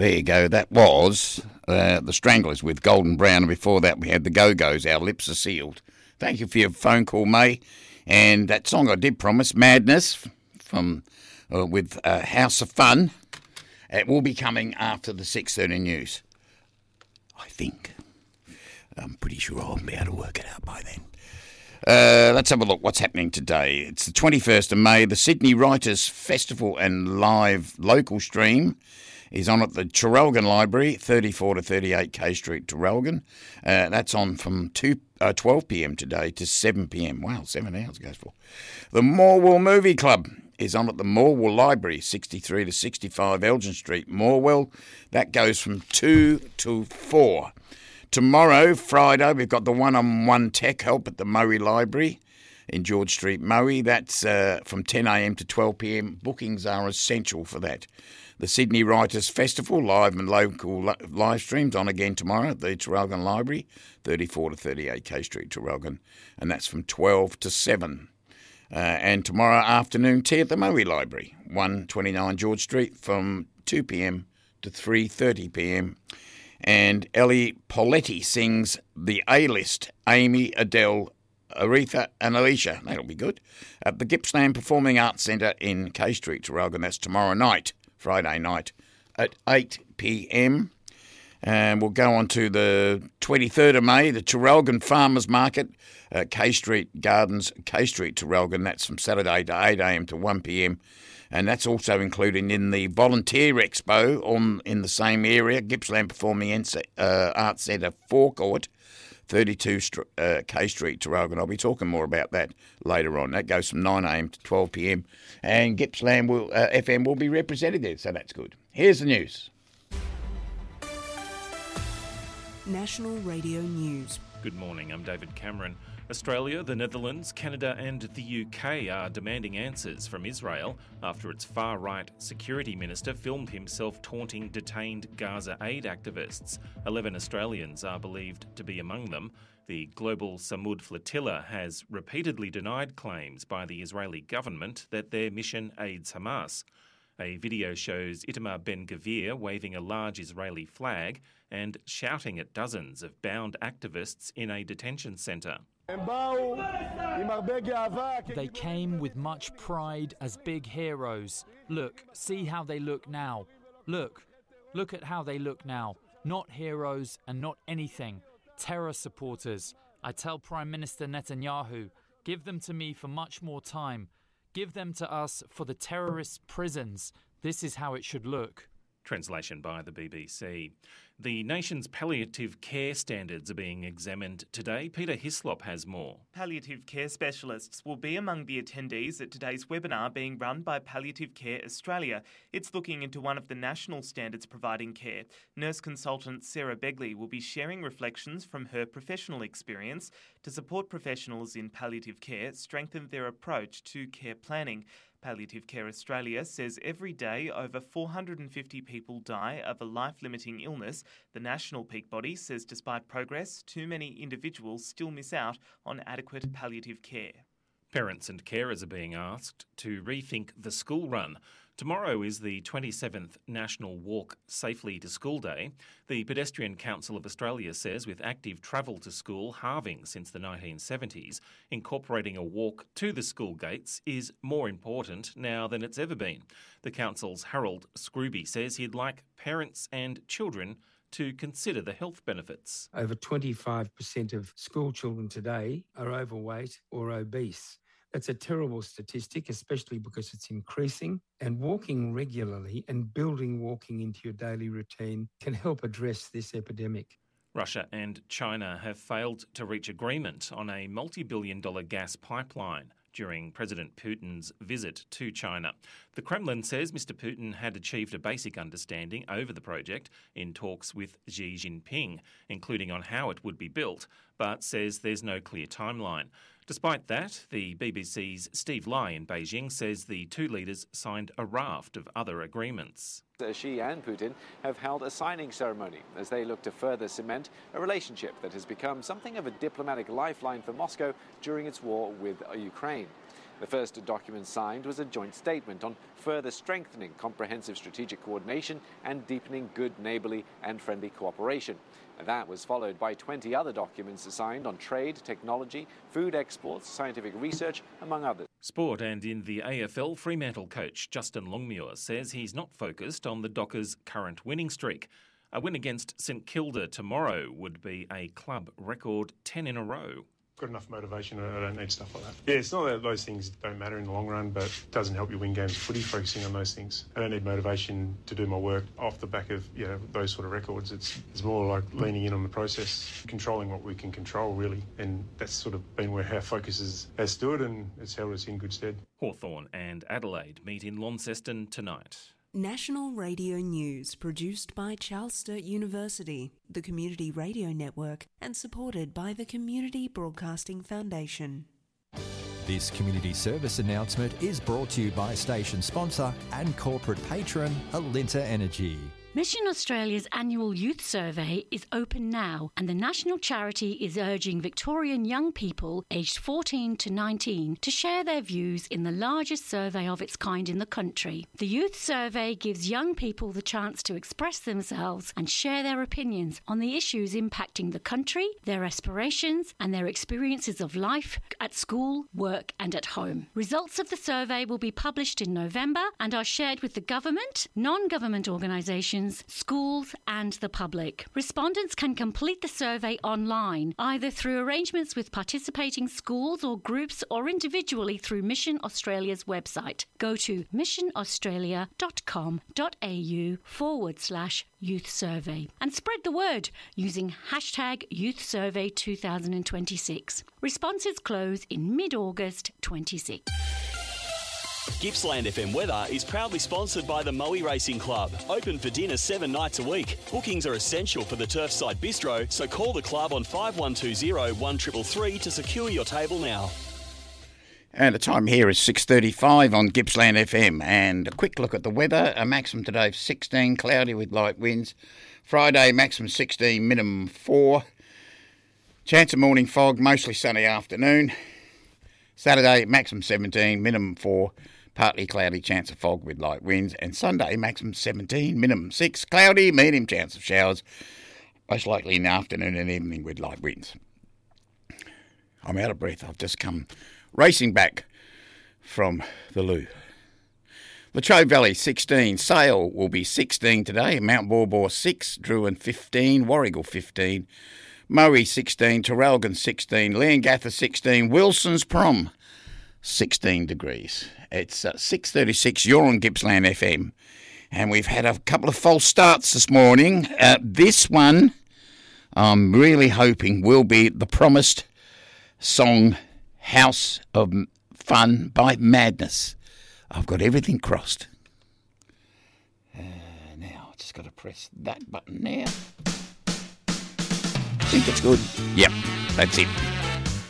There you go. That was the Stranglers with Golden Brown, and before that we had the Go-Go's, Our Lips Are Sealed. Thank you for your phone call, May. And that song I did promise, Madness, from with House of Fun, it will be coming after the 6:30 news. I think. I'm pretty sure I'll be able to work it out by then. Let's have a look what's happening today. It's the 21st of May. The Sydney Writers Festival and live local stream is on at the Traralgon Library, 34 to 38 K Street, Traralgon. That's on from 12 p.m. today to 7 p.m. Wow, 7 hours it goes for. The Morwell Movie Club is on at the Morwell Library, 63 to 65 Elgin Street, Morwell. That goes from 2 to 4. Tomorrow, Friday, we've got the one-on-one tech help at the Moe Library in George Street, Moe. That's from 10 a.m. to 12 p.m. Bookings are essential for that. The Sydney Writers Festival, live and local live streams on again tomorrow at the Traralgon Library, 34 to 38 K Street, Traralgon, and that's from 12 to 7. And tomorrow afternoon, tea at the Moe Library, 129 George Street, from 2 p.m. to 3:30 p.m. And Ellie Poletti sings The A-List, Amy, Adele, Aretha and Alicia. That'll be good. At the Gippsland Performing Arts Centre in K Street, Traralgon. That's tomorrow night, Friday night, at 8 p.m. And we'll go on to the 23rd of May, the Traralgon Farmers Market, K Street Gardens, K Street, Traralgon. That's from Saturday to 8 a.m. to 1 p.m. And that's also included in the Volunteer Expo in the same area, Gippsland Performing Arts Centre Forecourt, 32 K Street, Traralgon. I'll be talking more about that later on. That goes from 9 a.m. to 12 p.m. And Gippsland FM will be represented there, so that's good. Here's the news. National Radio News. Good morning, I'm David Cameron. Australia, the Netherlands, Canada and the UK are demanding answers from Israel after its far-right security minister filmed himself taunting detained Gaza aid activists. 11 Australians are believed to be among them. The Global Samud Flotilla has repeatedly denied claims by the Israeli government that their mission aids Hamas. A video shows Itamar Ben-Gvir waving a large Israeli flag and shouting at dozens of bound activists in a detention centre. They came with much pride as big heroes. Look, see how they look now. Look at how they look now. Not heroes and not anything. Terror supporters. I tell Prime Minister Netanyahu, give them to me for much more time. Give them to us for the terrorist prisons. This is how it should look. Translation by the BBC. The nation's palliative care standards are being examined today. Peter Hislop has more. Palliative care specialists will be among the attendees at today's webinar being run by Palliative Care Australia. It's looking into one of the national standards providing care. Nurse consultant Sarah Begley will be sharing reflections from her professional experience to support professionals in palliative care strengthen their approach to care planning. Palliative Care Australia says every day over 450 people die of a life-limiting illness. The national peak body says despite progress, too many individuals still miss out on adequate palliative care. Parents and carers are being asked to rethink the school run. Tomorrow is the 27th National Walk Safely to School Day. The Pedestrian Council of Australia says with active travel to school halving since the 1970s, incorporating a walk to the school gates is more important now than it's ever been. The council's Harold Scrooby says he'd like parents and children to consider the health benefits. Over 25% of school children today are overweight or obese. That's a terrible statistic, especially because it's increasing, and walking regularly and building walking into your daily routine can help address this epidemic. Russia and China have failed to reach agreement on a multi-billion-dollar gas pipeline during President Putin's visit to China. The Kremlin says Mr. Putin had achieved a basic understanding over the project in talks with Xi Jinping, including on how it would be built, but says there's no clear timeline. Despite that, the BBC's Steve Lai in Beijing says the two leaders signed a raft of other agreements. Xi and Putin have held a signing ceremony as they look to further cement a relationship that has become something of a diplomatic lifeline for Moscow during its war with Ukraine. The first document signed was a joint statement on further strengthening comprehensive strategic coordination and deepening good neighbourly and friendly cooperation. And that was followed by 20 other documents signed on trade, technology, food exports, scientific research, among others. Sport, and in the AFL, Fremantle coach Justin Longmuir says he's not focused on the Dockers' current winning streak. A win against St Kilda tomorrow would be a club record 10 in a row. Got enough motivation. I don't need stuff like that. Yeah, it's not that those things don't matter in the long run, but it doesn't help you win games of footy focusing on those things. I don't need motivation to do my work off the back of those sort of records. It's more like leaning in on the process, controlling what we can control really, and that's sort of been where our focus has stood, and it's held us in good stead. Hawthorn and Adelaide meet in Launceston tonight. National Radio News, produced by Charles Sturt University, the Community Radio Network, and supported by the Community Broadcasting Foundation. This community service announcement is brought to you by station sponsor and corporate patron Alinta Energy. Mission Australia's annual youth survey is open now, and the national charity is urging Victorian young people aged 14 to 19 to share their views in the largest survey of its kind in the country. The youth survey gives young people the chance to express themselves and share their opinions on the issues impacting the country, their aspirations, and their experiences of life at school, work, and at home. Results of the survey will be published in November and are shared with the government, non-government organisations, schools and the public. Respondents can complete the survey online, either through arrangements with participating schools or groups or individually through Mission Australia's website. Go to missionaustralia.com.au/youth survey and spread the word using hashtag Youth Survey 2026. Responses close in mid-August 26. Gippsland FM Weather is proudly sponsored by the Moe Racing Club. Open for dinner 7 nights a week. Bookings are essential for the Turfside Bistro, so call the club on 5120 1333 to secure your table now. And the time here is 6:35 on Gippsland FM. And a quick look at the weather. A maximum today of 16, cloudy with light winds. Friday, maximum 16, minimum 4. Chance of morning fog, mostly sunny afternoon. Saturday, maximum 17, minimum 4. Partly cloudy, chance of fog with light winds. And Sunday, maximum 17, minimum 6. Cloudy, medium chance of showers. Most likely in the afternoon and evening with light winds. I'm out of breath. I've just come racing back from the loo. Latrobe Valley 16, Sale will be 16 today, Mount Borbor 6, Druin 15, Warrigal 15, Moe 16, Traralgon 16, Leongatha 16, Wilson's Prom 16 degrees. It's 6:36, you're on Gippsland FM, and we've had a couple of false starts this morning. This one, I'm really hoping, will be the promised song House of Fun by Madness. I've got everything crossed. Now, I just got to press that button now. I think it's good. Yep, that's it.